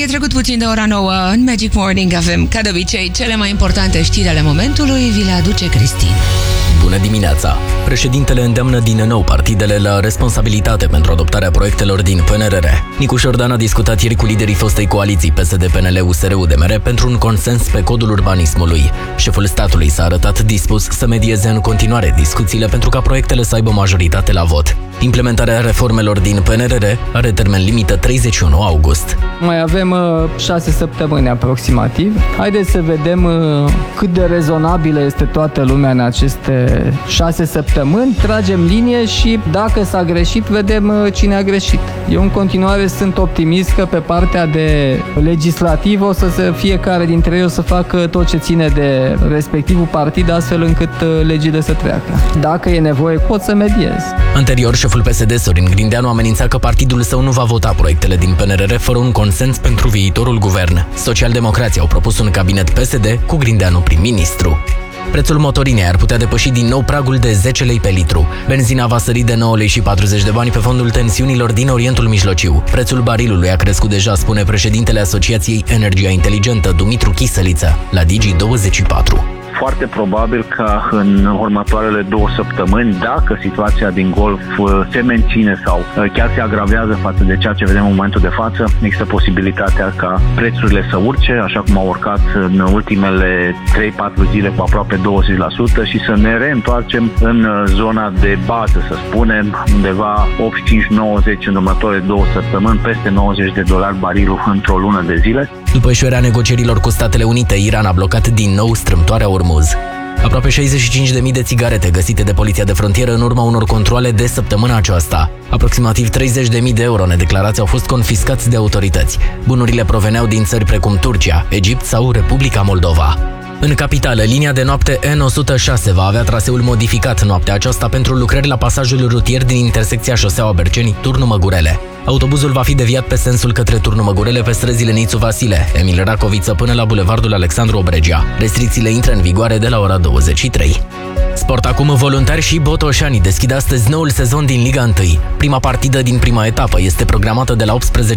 trecut puțin de ora 9 în Magic Morning. Avem, ca de obicei, cele mai importante știri ale momentului. Vi le aduce Cristin. Bună dimineața! Președintele îndeamnă din nou partidele la responsabilitate pentru adoptarea proiectelor din PNRR. Nicu Șordan a discutat ieri cu liderii fostei coaliții PSD, PNL, USR, UDMR pentru un consens pe codul urbanismului. Șeful statului s-a arătat dispus să medieze în continuare discuțiile pentru ca proiectele să aibă majoritate la vot. Implementarea reformelor din PNRR are termen limită 31 august. Mai avem 6 săptămâni aproximativ. Haideți să vedem cât de rezonabilă este toată lumea în aceste 6 săptămâni. Tragem linie și dacă s-a greșit, vedem cine a greșit. Eu în continuare sunt optimist că pe partea de legislativă o să fiecare dintre ei o să facă tot ce ține de respectivul partid, astfel încât legile să treacă. Dacă e nevoie, pot să mediez. Anterior, șeful PSD, Sorin Grindeanu, amenința că partidul său nu va vota proiectele din PNRR fără un consens pentru viitorul guvern. Socialdemocrații au propus un cabinet PSD cu Grindeanu prim-ministru. Prețul motorinei ar putea depăși din nou pragul de 10 lei pe litru. Benzina va sări de 9 lei și 40 de bani pe fondul tensiunilor din Orientul Mijlociu. Prețul barilului a crescut deja, spune președintele Asociației Energia Inteligentă, Dumitru Chisăliță, la Digi24. Foarte probabil ca în următoarele 2 săptămâni, dacă situația din Golf se menține sau chiar se agravează față de ceea ce vedem în momentul de față, există posibilitatea ca prețurile să urce, așa cum au urcat în ultimele 3-4 zile cu aproape 20% și să ne reîntoarcem în zona de bază, să spunem, undeva 85-90 în următoarele 2 săptămâni, peste $90 barilul într-o lună de zile. După eșuarea negocierilor cu Statele Unite, Iran a blocat din nou strâmtoarea Ormuz. Aproape 65.000 de țigarete găsite de poliția de frontieră în urma unor controale de săptămâna aceasta. Aproximativ 30.000 de euro nedeclarați au fost confiscați de autorități. Bunurile proveneau din țări precum Turcia, Egipt sau Republica Moldova. În capitală, linia de noapte N106 va avea traseul modificat noaptea aceasta pentru lucrări la pasajul rutier din intersecția șoseaua Berceni-Turnu Măgurele. Autobuzul va fi deviat pe sensul către Turnu Măgurele pe străzile Nițu Vasile, Emil Racoviță până la bulevardul Alexandru Obregea. Restricțiile intră în vigoare de la ora 23. Sport acum, voluntari și botoșani deschid astăzi noul sezon din Liga 1. Prima partidă din prima etapă este programată de la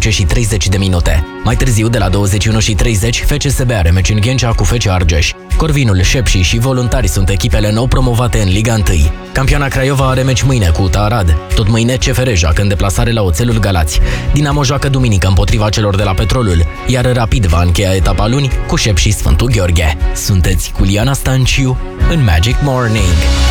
18:30. Mai târziu, de la 21:30, FCSB are meci în Ghencea cu FC Argeș. Corvinul, Șepși și Voluntari sunt echipele nou promovate în Liga 1. Campioana Craiova are meci mâine cu UTA Arad. Tot mâine CFR joacă în deplasare la Oțelul Galați. Dinamo joacă duminică împotriva celor de la Petrolul, iar Rapid va încheia etapa luni cu Șepși Sfântul Gheorghe. Sunteți cu Liana Stanciu în Magic Morning.